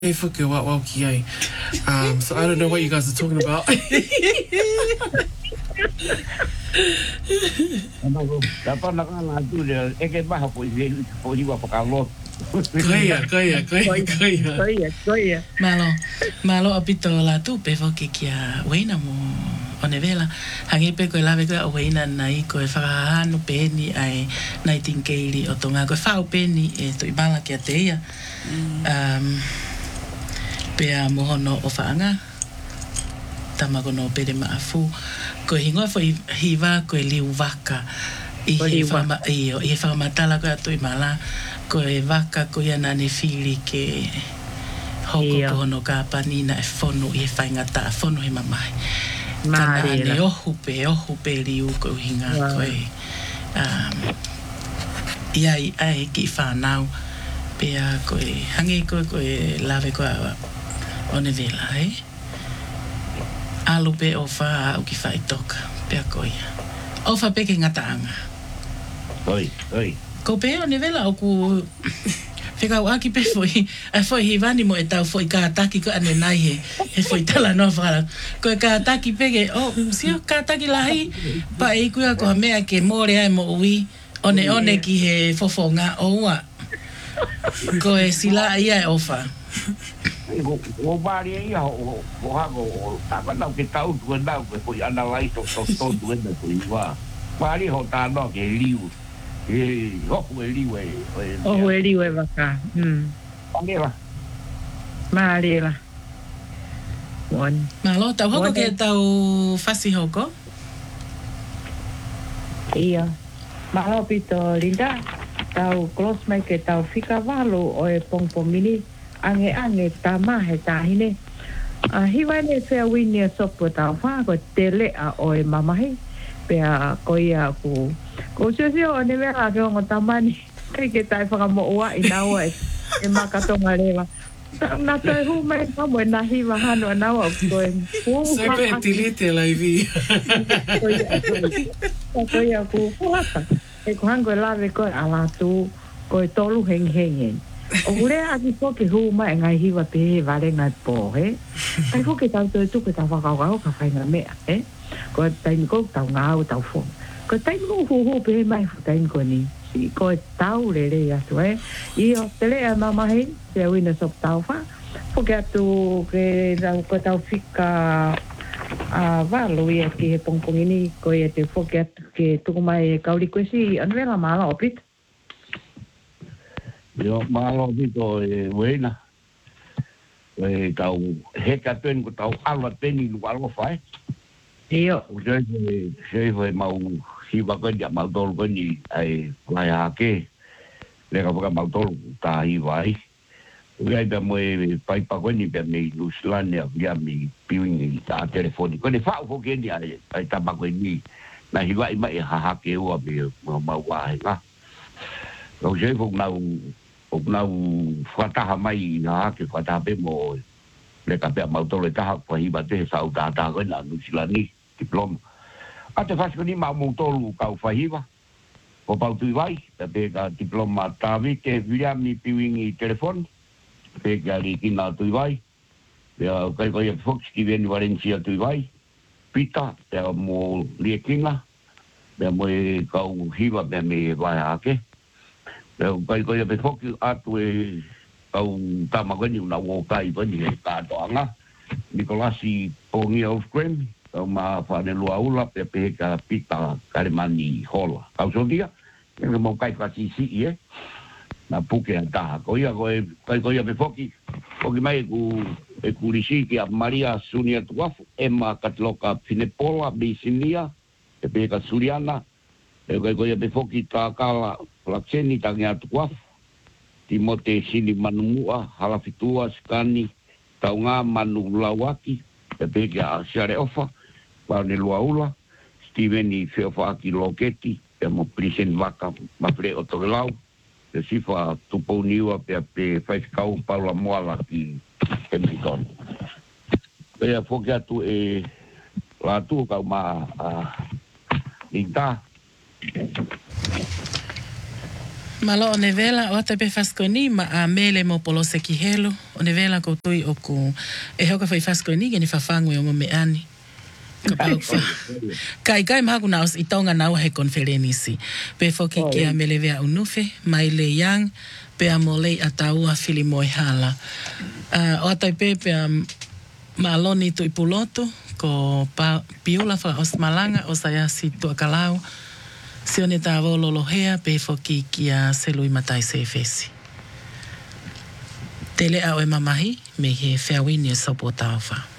Hey, fucking what ki. So I don't know what you guys are talking about. Dapat nak tu dia, bah apa dia pakalo. 可以啊，可以啊，可以，可以啊， 可以啊，可以啊。 Malo apitola tu pe fo ke kia weina mo one vela hangi pe ko lave ko weina nai ko fa no pe ni ai nightingale o tonga ko fa pe ni e to ibala ke teia pe a mohono o faanga tamago no pe de maafu ko hingo fo hiva ko liu vaka i fa matala ko to imala ko e vaka ko ia na ne fili ke hoko ko no ka panina e fono i fainga ta fono he mamai kana ne ohu pe liu ko hinga ko e ia ai ki fa nau pe a ko e hangi ko e lave ko one vela alu pe o fa o ki fa toka pe a ko ia o fa pe ke ngataanga oi ko pe one vela o ku Fika waki pe foi hivani mo e tau foi ka ataki ko ane nai he foi tala no fala ko ka ataki pege sio ka ataki lahi pa e kuia ko mea ke more ai mo ui one ki he fofonga o wa ko e sila ia e ofa o bari ia o ha go tava não que tau tu não que foi analai to tu ainda tu iwa bari ho ta no ke liu Eliwe vaka. Marela. Malo, tau hoko ke tau fasi hoko? Ia. Malo pito linda. Tau close mai ke tau fika walu o e pongpomini. Ange tamahe tahine. Hiwane fea wini e sopo tau whako te lea o e mamahi. Pea koia ku ko sio ne mea ke ngo tamani kai ke tai whaka mo ua i naua e makatonga rewa na tai hu mai ka mo na hiwa hano naua ko e sempre tilite la vi koia ku fuata e ko hango lave ko ala tu ko e tolu heng o ure aki po ke hu mai ngai hiwa pe vale ngai po ai fo ke tau tu ke tau whaka ka whainga mea ko tai ko tau ngau tau fo ko tai hu pe mai tai ko ni ko tau le aso io tele a mama he se wina sop tau fa porque tu que ko tau fika a valo ia ki he pongpongini ko ia te foke ke tu mai kauli ko si anvela mala opit yo malo dito wena tau heka ten ko tau ala teni lu algo fai Io. Sei foi mau hiwa ko dia mau tol ko ni ai lai ake. Le ka mau tol ta hiwai. Uai da mo pai pa ko ni pe me Luslania via mi piwing ta telefoni. Ko ne fa ko ke ni ai ta ba ko ni. Na hiwai mai ha ke o be mau wa ha. Lo sei ko nau fata mai na ke fata be mo le ka pe mau tol ta ko hiwa te sa ta ko na Luslani diploma. Ate faz ko ni mau tolu kau fahiwa. O pau tu vai, pe ka diploma tavi ke via mi piwingi telefon. Pe ka li kina tu vai. Pe kai ko ye fox ki ven Valencia tu vai. Pita pe mo li kinga. Pe mo kau hiwa pe me vai ake. Pe kai ko ye fox atu kau tamagani na wo kai ni ka doanga. Nicolasi pongi of cream. Ma fa ne lua ula pe ka pita karimani hola. Kau so dia, yang mau kai ka si na puke anta. Ko ia ko ia pe foki mai ku lisi ki a Maria Sunia Tuaf, Emma Katloka Finepola Bisinia, pe ka Suriana. Ko ia pe foki ta kala Lakseni tangia Tuaf. Timote Sini Manumua, Halafitua Skani, Taunga Manu Lawaki, pe ka Siare Ofa. Pane luaula Steven i feofa ki loketi e mo prisen vaka ma pre o tolau e sifa tupo niwa pe fai kau paula moala ki Hamilton e fokia tu la tu ka ma linda Malo o nevela o te pe faskoni ma a mele mo polo se ki helo o ne vela ko tui o ku e hoka whai whasko ni ni whawhangu o me ani. Ka pau kai mahaku na os itonga nau he konferenisi. Pe foki ki a melevea unufe, mai le yang, pe a molei a taua fili moi hala. O atai pe a maaloni tu ipuloto, ko piula wha os malanga o sayasi tua kalau, si one tā vololohea pe foki ki a selui matai se fesi. Tele au e mamahi, me he whiawini e sopo tāwha.